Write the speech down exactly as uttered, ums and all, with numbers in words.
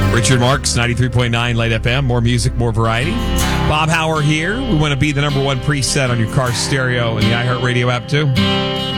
Richard Marks, ninety-three point nine Light F M. More music, more variety. Bob Hauer here. We want to be the number one preset on your car stereo and the iHeartRadio app, too.